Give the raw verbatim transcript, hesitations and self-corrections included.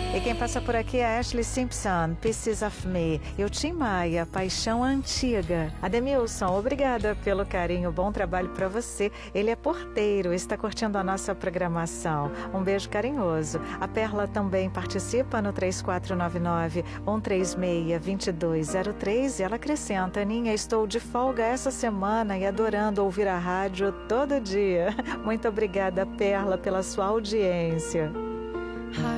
E quem passa por aqui é Ashley Simpson, Pieces of Me. E o Tim Maia, Paixão Antiga. Ademilson, obrigada pelo carinho, bom trabalho para você. Ele é porteiro, está curtindo a nossa programação. Um beijo carinhoso. A Perla também participa no três quatro nove nove, um três seis, dois dois zero três e ela acrescenta: Aninha, estou de folga essa semana e adorando ouvir a rádio todo dia. Muito obrigada, Perla, pela sua audiência.